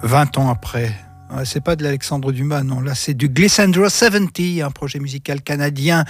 20 ans après. C'est pas de l'Alexandre Dumas, non. Là, c'est du Glissandra 70, un projet musical canadien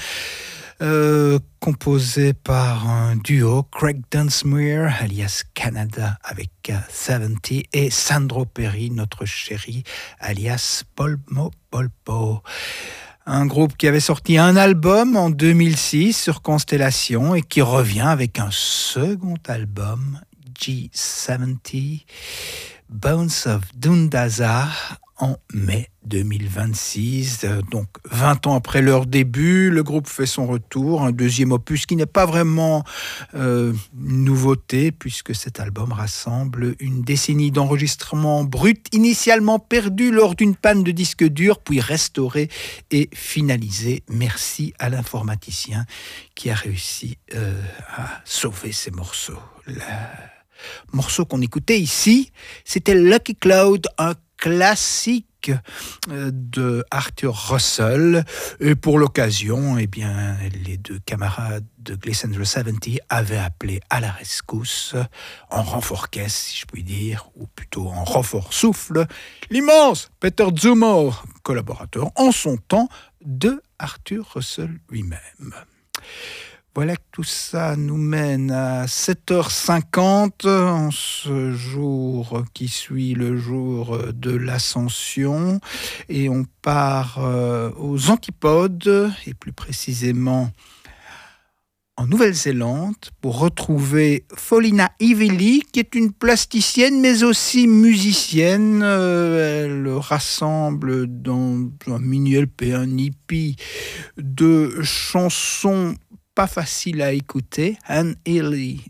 composé par un duo, Craig Dunsmuir, alias Canada, avec 70, et Sandro Perry, notre chéri, alias Polmo Polpo. Un groupe qui avait sorti un album en 2006 sur Constellation et qui revient avec un second album, G70, Bones of Dundaza, en mai 2026. Donc 20 ans après leur début, le groupe fait son retour, un deuxième opus qui n'est pas vraiment une nouveauté, puisque cet album rassemble une décennie d'enregistrements bruts, initialement perdus lors d'une panne de disque dur, puis restaurés et finalisés. Merci à l'informaticien qui a réussi à sauver ces morceaux. Le morceau qu'on écoutait ici, c'était Lucky Cloud, un classique de Arthur Russell. Et pour l'occasion, eh bien, les deux camarades de Glissandra 70 avaient appelé à la rescousse, en renfort caisse, si je puis dire, ou plutôt en renfort souffle, l'immense Peter Zumo, collaborateur en son temps de Arthur Russell lui-même. Voilà que tout ça nous mène à 7h50 en ce jour qui suit le jour de l'Ascension, et on part aux Antipodes, et plus précisément en Nouvelle-Zélande, pour retrouver Folina Ivili, qui est une plasticienne mais aussi musicienne. Elle rassemble dans un mini-LP, un hippie de chansons pas facile à écouter, uneasy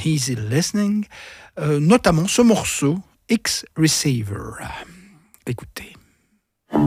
listening, notamment ce morceau, X-Receiver. Écoutez.